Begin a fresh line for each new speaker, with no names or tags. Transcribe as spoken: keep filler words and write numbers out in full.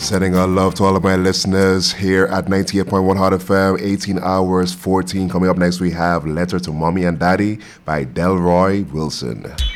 Sending our love to all of my listeners here at ninety-eight point one Hot F M, eighteen hours, fourteen. Coming up next, we have Letter to Mommy and Daddy by Delroy Wilson.